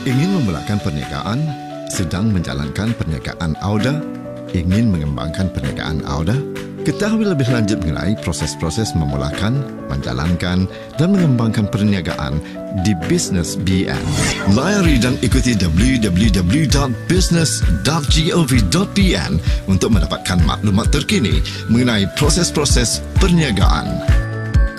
Ingin memulakan perniagaan? Sedang menjalankan perniagaan AUDA? Ingin mengembangkan perniagaan AUDA? Ketahui lebih lanjut mengenai proses-proses memulakan, menjalankan dan mengembangkan perniagaan di Business BN. Layari dan ikuti www.business.gov.pn untuk mendapatkan maklumat terkini mengenai proses-proses perniagaan.